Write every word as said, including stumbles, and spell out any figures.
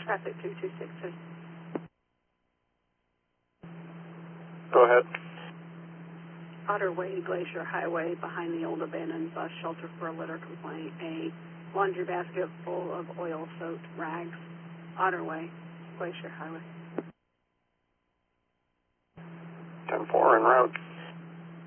Traffic two two six two. Go ahead. Otter Way, Glacier Highway, behind the old abandoned bus shelter for a litter complaint. A laundry basket full of oil-soaked rags. Otter Way, Glacier Highway. ten four en route.